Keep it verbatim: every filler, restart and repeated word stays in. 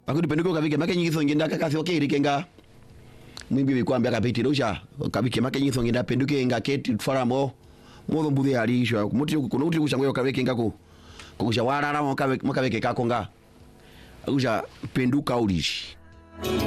Pakuti penduke ukavike make nyitho ngenda kakafyokeri kenga. Mwimbi bikwambia kapiti dosha kabike make nyitho ngenda penduke nga keti faramo. Modo mbudhe alisho muti kuno uti kushangwe ukavike ngako. Kukusha warara mukavike kako nga. Uja penduka ulishi.